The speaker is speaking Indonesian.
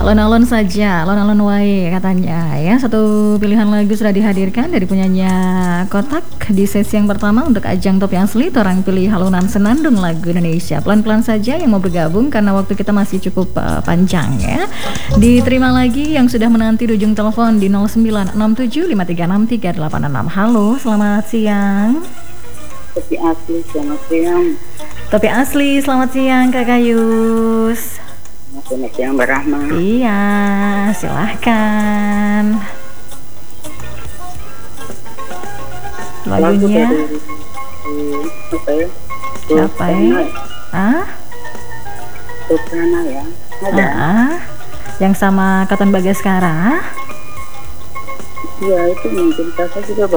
Alon-alon saja, alon-alon wae katanya ya. Satu pilihan lagu sudah dihadirkan dari penyanyi Kotak di sesi yang pertama untuk ajang Topi Asli. Orang pilih halunan senandung lagu Indonesia. Pelan-pelan saja yang mau bergabung karena waktu kita masih cukup panjang ya. Diterima lagi yang sudah menanti di ujung telepon di 0967536386. Halo, selamat siang. Topi Asli, selamat siang. Topi Asli, selamat siang Kak Kayus. Selamat siang Mbak Rahma. Iya, silahkan. Lagunya apa ya? siapa ya? Soprana ya. Ada. Yang sama Katon Bagaskara. Iya, itu mungkin saya juga